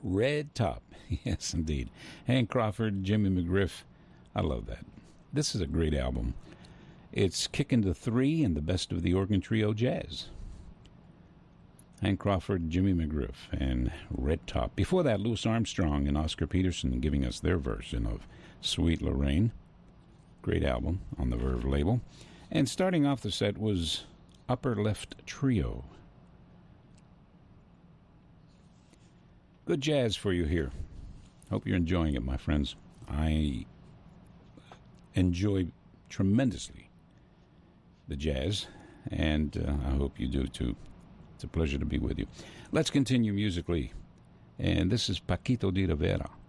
Red Top. Yes, indeed. Hank Crawford, Jimmy McGriff. I love that. This is a great album. It's kicking to 3 and the best of the organ trio jazz. Hank Crawford, Jimmy McGriff, and Red Top. Before that, Louis Armstrong and Oscar Peterson giving us their version of Sweet Lorraine. Great album on the Verve label. And starting off the set was Upper Left Trio. Good jazz for you here. Hope you're enjoying it, my friends. I enjoy tremendously the jazz, and I hope you do too. It's a pleasure to be with you. Let's continue musically. And this is Paquito de Rivera.